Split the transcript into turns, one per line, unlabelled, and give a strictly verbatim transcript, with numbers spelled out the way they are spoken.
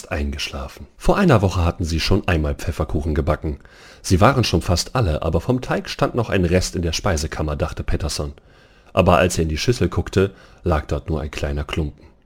fast eingeschlafen. Vor einer Woche hatten sie schon einmal Pfefferkuchen gebacken. Sie waren schon fast alle, aber vom Teig stand noch ein Rest in der Speisekammer, dachte Pettersson. Aber als er in die Schüssel guckte, lag dort nur ein kleiner Klumpen.